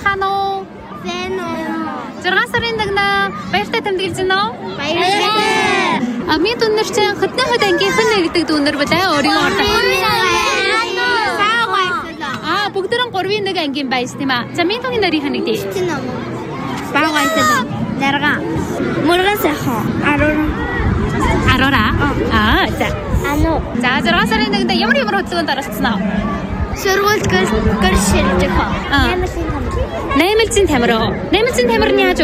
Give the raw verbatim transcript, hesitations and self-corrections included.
сайхан уу? Сайн уу? зургаан сарын дагнаа баяртай тэмдэглэж байна уу? Баярлалаа. А минь дүнэр чинь хөдөө хөд ангийнх нь гэдэг дүнэр билээ. Өөрийгөө ордог. Аа бүгдэрэн гурвын нэг ангийн байж тийм аа. За минь түүний нэрийнх нь нэг дээ. Баавайсаа. Дарга. Мурган сайхан. Аруур. Арора. Аа за. Ану. За зургаан сарын дагнаа ямар ямар хөдөлгөөнд оролцсон аа? Сургууль гэр шилжих. Наймалцын тамир. Наймалцын тамир. Наймалцын тамир нь яаж